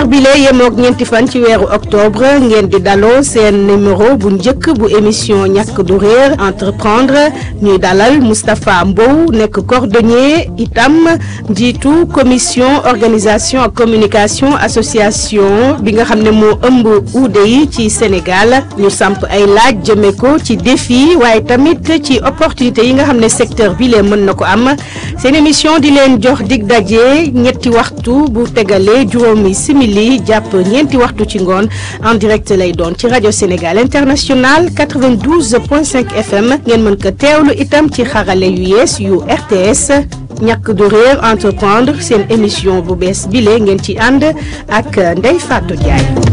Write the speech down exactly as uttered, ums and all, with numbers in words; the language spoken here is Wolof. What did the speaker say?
dibeer bi la yemook ñeenti fan ci weeru octobre ngeen di daloo seen numéro bu njëkk bu émission ñàkk du réer entreprendre ñuy dalal Moustapha Mbow nekk cordonnier itam njiitu commission organisation ak communication association bi nga xam ne moo ëmb uude yi ci Sénégal ñu samp ay laaj jëme ko ci défi waaye tamit ci opportunité yi nga xam ne secteur bi lee mën na ko am seen émission di leen jox dig daje ñetti waxtu bu tegalee juróomi simili jàpp ñeenti waxtu ci ngoon en direct lay doon ci rajo Sénégal International quatre-vingt-douze point cinq F M ngeen mën ko teewlu itam ci xarale yu yees yu R T S ñàkk du réer entreprendre seen émission bu bees bile ngeen ci ànd ak Ndeye Fatou Ndiaye.